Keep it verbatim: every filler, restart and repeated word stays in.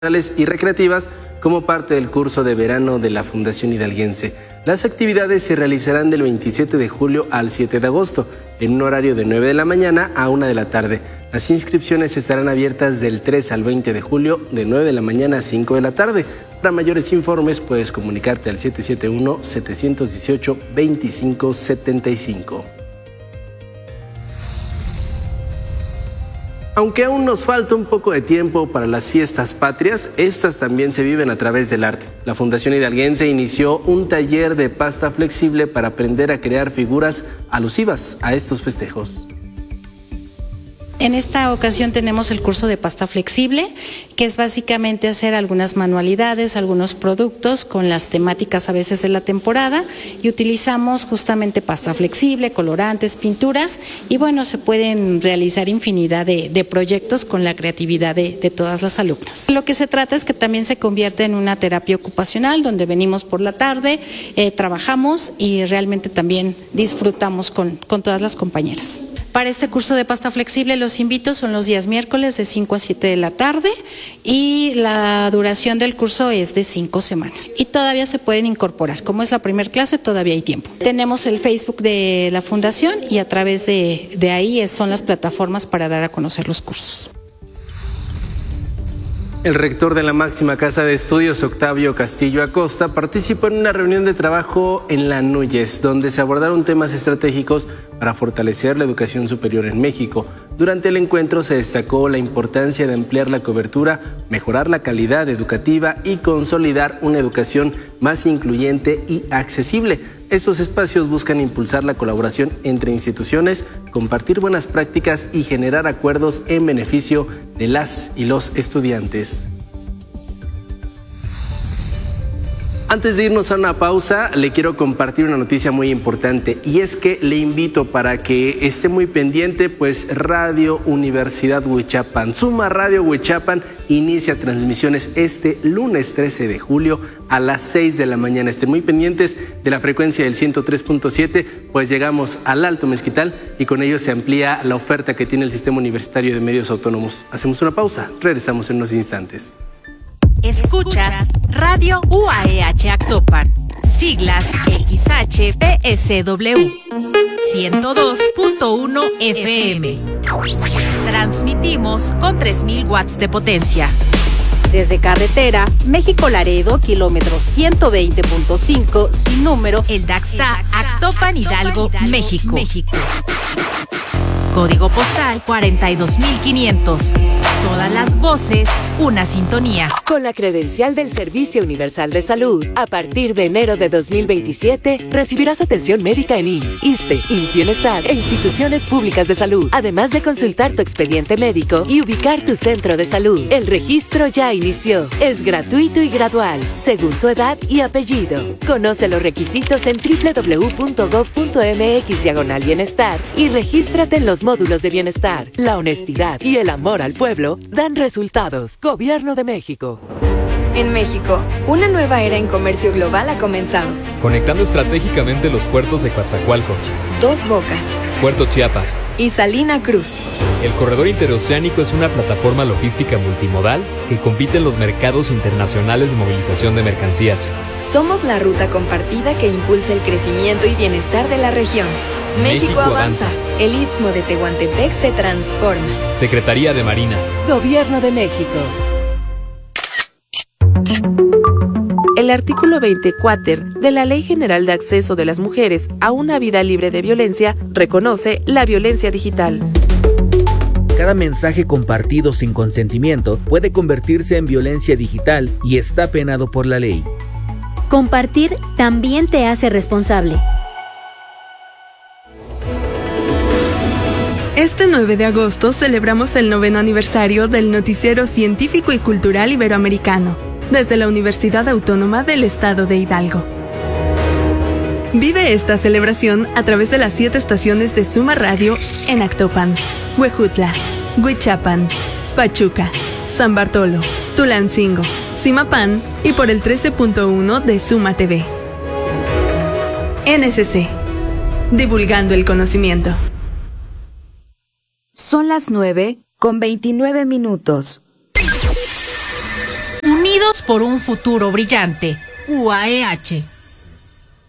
y recreativas como parte del curso de verano de la Fundación Hidalguense. Las actividades se realizarán del veintisiete de julio al siete de agosto, en un horario de nueve de la mañana a una de la tarde. Las inscripciones estarán abiertas del tres al veinte de julio, de nueve de la mañana a cinco de la tarde. Para mayores informes puedes comunicarte al siete siete uno, siete uno ocho, dos cinco siete cinco. Aunque aún nos falta un poco de tiempo para las fiestas patrias, estas también se viven a través del arte. La Fundación Hidalguense inició un taller de pasta flexible para aprender a crear figuras alusivas a estos festejos. En esta ocasión tenemos el curso de pasta flexible, que es básicamente hacer algunas manualidades, algunos productos con las temáticas a veces de la temporada, y utilizamos justamente pasta flexible, colorantes, pinturas, y bueno, se pueden realizar infinidad de, de proyectos con la creatividad de, de todas las alumnas. Lo que se trata es que también se convierte en una terapia ocupacional, donde venimos por la tarde, eh, trabajamos y realmente también disfrutamos con, con todas las compañeras. Para este curso de pasta flexible los invito, son los días miércoles de cinco a siete de la tarde y la duración del curso es de cinco semanas. Y todavía se pueden incorporar, como es la primera clase todavía hay tiempo. Tenemos el Facebook de la Fundación y a través de, de ahí son las plataformas para dar a conocer los cursos. El rector de la máxima casa de estudios, Octavio Castillo Acosta, participó en una reunión de trabajo en la Núñez, donde se abordaron temas estratégicos para fortalecer la educación superior en México. Durante el encuentro se destacó la importancia de ampliar la cobertura, mejorar la calidad educativa y consolidar una educación más incluyente y accesible. Estos espacios buscan impulsar la colaboración entre instituciones, compartir buenas prácticas y generar acuerdos en beneficio de las y los estudiantes. Antes de irnos a una pausa, le quiero compartir una noticia muy importante, y es que le invito para que esté muy pendiente, pues Radio Universidad Huichapan, Suma Radio Huichapan, inicia transmisiones este lunes trece de julio a las seis de la mañana. Estén muy pendientes de la frecuencia del ciento tres punto siete, pues llegamos al Alto Mezquital y con ello se amplía la oferta que tiene el Sistema Universitario de Medios Autónomos. Hacemos una pausa, regresamos en unos instantes. Escuchas Radio U A E H Actopan, siglas X H P S W, ciento dos punto uno F M. Transmitimos con tres mil watts de potencia. Desde carretera, México-Laredo, kilómetro ciento veinte punto cinco, sin número, El Daxta, Actopan, Hidalgo, México. México. Código postal cuarenta y dos mil quinientos. Todas las voces, una sintonía. Con la credencial del Servicio Universal de Salud, a partir de enero de dos mil veintisiete, recibirás atención médica en I M S S, ISSSTE, I M S S Bienestar e instituciones públicas de salud, además de consultar tu expediente médico y ubicar tu centro de salud. El registro ya inició. Es gratuito y gradual, según tu edad y apellido. Conoce los requisitos en doble u doble u doble u punto gob punto eme equis diagonal bienestar y regístrate en los módulos de bienestar. La honestidad y el amor al pueblo dan resultados. Gobierno de México. En México, una nueva era en comercio global ha comenzado. Conectando estratégicamente los puertos de Coatzacoalcos, Dos Bocas, Puerto Chiapas y Salina Cruz. El corredor interoceánico es una plataforma logística multimodal que compite en los mercados internacionales de movilización de mercancías. Somos la ruta compartida que impulsa el crecimiento y bienestar de la región. México, México avanza. avanza. El Istmo de Tehuantepec se transforma. Secretaría de Marina. Gobierno de México. El artículo veinte cuáter de la Ley General de Acceso de las Mujeres a una Vida Libre de Violencia reconoce la violencia digital. Cada mensaje compartido sin consentimiento puede convertirse en violencia digital y está penado por la ley. Compartir también te hace responsable. Este nueve de agosto celebramos el noveno aniversario del Noticiero Científico y Cultural Iberoamericano, desde la Universidad Autónoma del Estado de Hidalgo. Vive esta celebración a través de las siete estaciones de Suma Radio en Actopan, Huejutla, Huichapan, Pachuca, San Bartolo, Tulancingo, Zimapán y por el trece punto uno de Suma T V. N S C, divulgando el conocimiento. Son las nueve con veintinueve minutos. Unidos por un futuro brillante. U A E H.